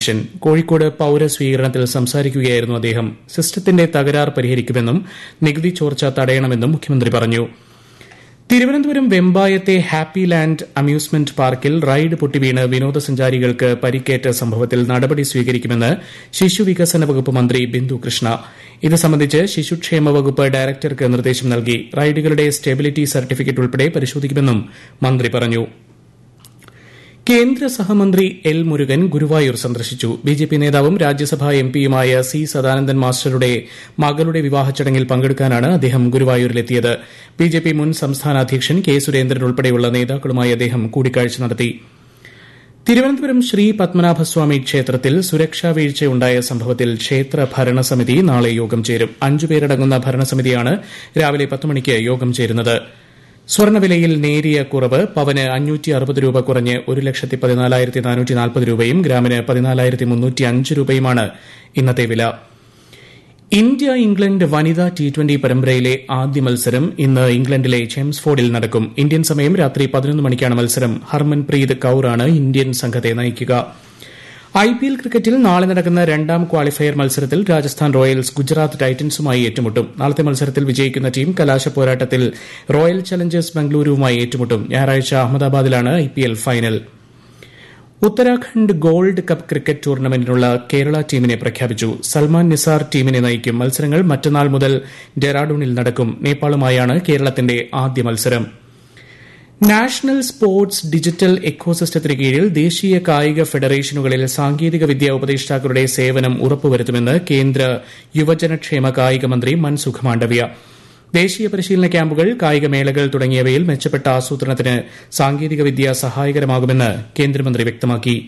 അധ്യക്ഷൻ. കോഴിക്കോട് പൌരസ്വീകരണത്തിൽ സംസാരിക്കുകയായിരുന്നു അദ്ദേഹം. സിസ്റ്റത്തിന്റെ തകരാർ പരിഹരിക്കുമെന്നും നികുതി ചോർച്ച തടയണമെന്നും മുഖ്യമന്ത്രി പറഞ്ഞു. തിരുവനന്തപുരം വെമ്പായത്തെ ഹാപ്പി ലാൻഡ് അമ്യൂസ്മെന്റ് പാർക്കിൽ റൈഡ് പൊട്ടിവീണ് വിനോദസഞ്ചാരികൾക്ക് പരിക്കേറ്റ സംഭവത്തിൽ നടപടി സ്വീകരിക്കുമെന്ന് ശിശുവികസന വകുപ്പ് മന്ത്രി ബിന്ദു കൃഷ്ണ. ഇത് സംബന്ധിച്ച് ശിശുക്ഷേമ വകുപ്പ് ഡയറക്ടർക്ക് നിർദ്ദേശം നൽകി. റൈഡുകളുടെ സ്റ്റെബിലിറ്റി സർട്ടിഫിക്കറ്റ് ഉൾപ്പെടെ പരിശോധിക്കുമെന്നും മന്ത്രി പറഞ്ഞു. കേന്ദ്ര സഹമന്ത്രി എൽ മുരുകൻ ഗുരുവായൂർ സന്ദർശിച്ചു. ബിജെപി നേതാവും രാജ്യസഭാ എംപിയുമായ സി സദാനന്ദൻ മാസ്റ്ററുടെ മകളുടെ വിവാഹ ചടങ്ങിൽ പങ്കെടുക്കാനാണ് അദ്ദേഹം ഗുരുവായൂരിലെത്തിയത്. ബിജെപി മുൻ സംസ്ഥാന അധ്യക്ഷൻ കെ സുരേന്ദ്രൻ ഉൾപ്പെടെയുള്ള നേതാക്കളുമായി അദ്ദേഹം കൂടിക്കാഴ്ച നടത്തി. തിരുവനന്തപുരം ശ്രീ പത്മനാഭസ്വാമി ക്ഷേത്രത്തിൽ സുരക്ഷാ വീഴ്ചയുണ്ടായ സംഭവത്തിൽ ക്ഷേത്ര ഭരണസമിതി നാളെ യോഗം ചേരും. 5 പേരടങ്ങുന്ന ഭരണസമിതിയാണ് രാവിലെ 10 മണിക്ക് യോഗം ചേരുന്നത്. സ്വർണ്ണവിലയിൽ നേരിയ കുറവ്. പവന് 560 രൂപ കുറഞ്ഞ് 1,14,440 രൂപയും ഗ്രാമിന് 14,305 രൂപയുമാണ് ഇന്നത്തെ വില. ഇന്ത്യ ഇംഗ്ലണ്ട് വനിതാ T20 പരമ്പരയിലെ ആദ്യ മത്സരം ഇന്ന് ഇംഗ്ലണ്ടിലെ ചെംസ്ഫോർഡിൽ നടക്കും. ഇന്ത്യൻ സമയം രാത്രി 11 മണിക്കാണ് മത്സരം. ഹർമൻപ്രീത് കൌറാണ് ഇന്ത്യൻ സംഘത്തെ നയിക്കുക. IPL ക്രിക്കറ്റിൽ നാളെ നടക്കുന്ന രണ്ടാം ക്വാളിഫയർ മത്സരത്തിൽ രാജസ്ഥാൻ റോയൽസ് ഗുജറാത്ത് ടൈറ്റൻസുമായി ഏറ്റുമുട്ടും. നാളത്തെ മത്സരത്തിൽ വിജയിക്കുന്ന ടീം കലാശപ്പോരാട്ടത്തിൽ റോയൽ ചലഞ്ചേഴ്സ് ബംഗളൂരുവുമായി ഏറ്റുമുട്ടും. ഞായറാഴ്ച അഹമ്മദാബാദിലാണ് IPL final. Uttarakhand gold cup cricket ടൂർണമെന്റിനുള്ള Kerala ടീമിനെ പ്രഖ്യാപിച്ചു. സൽമാൻ നിസാർ ടീമിനെ നയിക്കും. മത്സരങ്ങൾ മറ്റന്നാൾ മുതൽ ഡെറാഡൂണിൽ നടക്കും. നേപ്പാളുമായാണ് കേരളത്തിന്റെ ആദ്യ മത്സരം. നാഷണൽ സ്പോർട്സ് ഡിജിറ്റൽ എക്കോസിസ്റ്റത്തിന് കീഴിൽ ദേശീയ കായിക ഫെഡറേഷനുകളിൽ സാങ്കേതിക വിദ്യാ ഉപദേഷ്ടാക്കളുടെ സേവനം ഉറപ്പുവരുത്തുമെന്ന് കേന്ദ്ര യുവജനക്ഷേമ കായിക മന്ത്രി മൻസുഖ് മാണ്ഡവ്യ. ദേശീയ പരിശീലന ക്യാമ്പുകൾ, കായികമേളകൾ തുടങ്ങിയവയിൽ മെച്ചപ്പെട്ട ആസൂത്രണത്തിന് സാങ്കേതിക വിദ്യ സഹായകരമാകുമെന്ന് കേന്ദ്രമന്ത്രി വ്യക്തമാക്കി.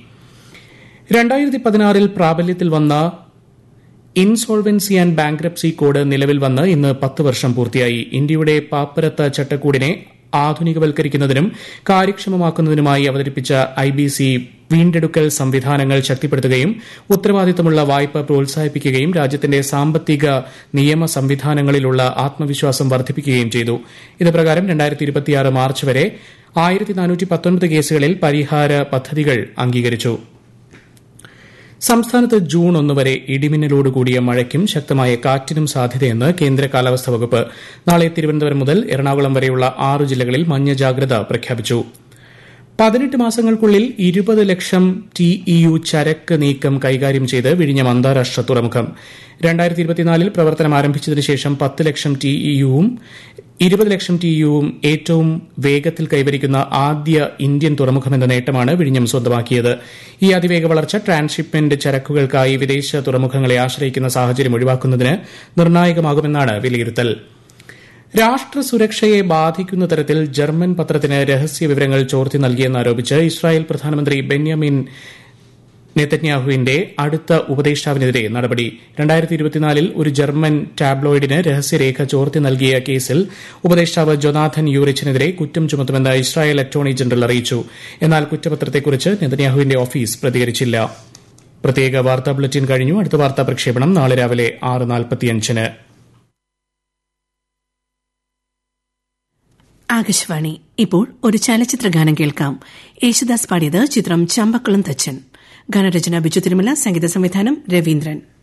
2016 പ്രാബല്യത്തിൽ വന്ന ഇൻസോൾവൻസി ആൻഡ് ബാങ്ക്രപ്സി കോഡ് നിലവിൽ വന്ന് ഇന്ന് 10 വർഷം പൂർത്തിയായി. ഇന്ത്യയുടെ പാപ്പരത്ത ചട്ടക്കൂടിനെ ആധുനികവൽക്കരിക്കുന്നതിനും കാര്യക്ഷമമാക്കുന്നതിനുമായി അവതരിപ്പിച്ച IBC വീണ്ടെടുക്കൽ സംവിധാനങ്ങൾ ശക്തിപ്പെടുത്തുകയും ഉത്തരവാദിത്തമുള്ള വായ്പ പ്രോത്സാഹിപ്പിക്കുകയും രാജ്യത്തിന്റെ സാമ്പത്തിക നിയമ സംവിധാനങ്ങളിലുള്ള ആത്മവിശ്വാസം വർദ്ധിപ്പിക്കുകയും ചെയ്തു. ഇത് പ്രകാരം 2026 മാർച്ച് വരെ 1419 കേസുകളിൽ പരിഹാര പദ്ധതികൾ അംഗീകരിച്ചു. സംസ്ഥാനത്ത് ജൂൺ 1 വരെ ഇടിമിന്നലോടുകൂടിയ മഴയ്ക്കും ശക്തമായ കാറ്റിനും സാധ്യതയെന്ന് കേന്ദ്ര കാലാവസ്ഥാ വകുപ്പ്. നാളെ തിരുവനന്തപുരം മുതൽ എറണാകുളം വരെയുള്ള 6 ജില്ലകളിൽ മഞ്ഞ ജാഗ്രത പ്രഖ്യാപിച്ചു. 18 മാസങ്ങൾക്കുള്ളിൽ 20 ലക്ഷം TEU ചരക്ക് നീക്കം കൈകാര്യം ചെയ്ത് വിഴിഞ്ഞം അന്താരാഷ്ട്ര തുറമുഖം. 2024 പ്രവർത്തനം ആരംഭിച്ചതിനു ശേഷം 10 ലക്ഷം TEUവും 20 ലക്ഷം TEUവും ഏറ്റവും വേഗത്തിൽ കൈവരിക്കുന്ന ആദ്യ ഇന്ത്യൻ തുറമുഖമെന്ന നേട്ടമാണ് വിഴിഞ്ഞം സ്വന്തമാക്കിയത്. ഈ അതിവേഗ വളർച്ച ട്രാൻസ്ഷിപ്മെന്റ് ചരക്കുകൾക്കായി വിദേശ തുറമുഖങ്ങളെ ആശ്രയിക്കുന്ന സാഹചര്യം ഒഴിവാക്കുന്നതിന് നിർണായകമാകുമെന്നാണ് വിലയിരുത്തൽ. രാഷ്ട്ര സുരക്ഷയെ ബാധിക്കുന്ന തരത്തിൽ ജർമ്മൻ പത്രത്തിന് രഹസ്യ വിവരങ്ങൾ ചോർത്തി നൽകിയെന്നാരോപിച്ച് ഇസ്രായേൽ പ്രധാനമന്ത്രി ബെന്യാമിൻ നെതന്യാഹുവിന്റെ അടുത്ത ഉപദേഷ്ടാവിനെതിരെ നടപടി. 2024 ഒരു ജർമ്മൻ ടാബ്ലോയിഡിന് രഹസ്യരേഖ ചോർത്തി നൽകിയ കേസിൽ ഉപദേഷ്ടാവ് ജൊനാഥൻ യൂറിച്ചിനെതിരെ കുറ്റം ചുമത്തുമെന്ന് ഇസ്രായേൽ അറ്റോർണി ജനറൽ അറിയിച്ചു. എന്നാൽ കുറ്റപത്രത്തെക്കുറിച്ച് നെതന്യാഹുവിന്റെ ഓഫീസ് പ്രതികരിച്ചില്ല. പ്രത്യേക വാർത്താ ബുള്ളറ്റിൻ കഴിഞ്ഞു. അടുത്ത വാർത്താ പ്രക്ഷേപണം നാളെ രാവിലെ 6:45-ന്. ആകാശവാണി. ഇപ്പോൾ ഒരു ചലച്ചിത്ര ഗാനം കേൾക്കാം. യേശുദാസ് പാടിയത്. ചിത്രം ചമ്പക്കുളം തച്ചൻ. ഗാനരചന ബിജു തിരുമല, സംഗീത സംവിധാനം രവീന്ദ്രൻ.